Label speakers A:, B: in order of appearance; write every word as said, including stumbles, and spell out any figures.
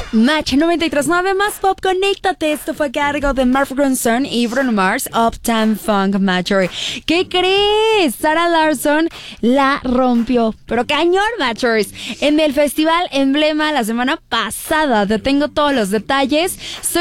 A: Match noventa y tres punto nueve más pop, conéctate. Esto fue a cargo de Mark Ronson y Bruno Mars, Uptown Funk Mastery. ¿Qué crees? Sarah Larson la rompió, pero cañón, Matchers, en el festival Emblema la semana pasada. Te tengo todos los detalles. Soy